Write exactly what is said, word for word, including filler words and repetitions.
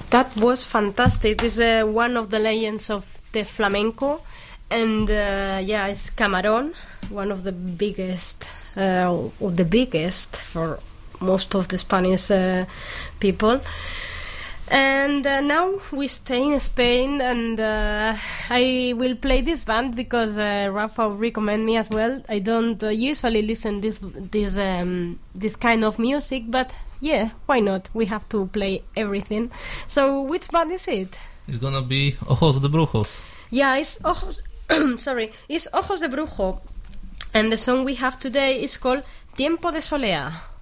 That was fantastic. It's uh, one of the legends of the flamenco. And uh, yeah, it's Camarón, one of the biggest, uh, or the biggest for most of the Spanish uh, people. And uh, now we stay in Spain, and uh, I will play this band because uh, Rafa recommended me as well. I don't uh, usually listen this this um, this kind of music, but yeah, why not? We have to play everything. So which band is it? It's gonna be Ojos de Brujos. Yeah, it's Ojos. sorry, it's Ojos de Brujo, and the song we have today is called Tiempo de Soleá.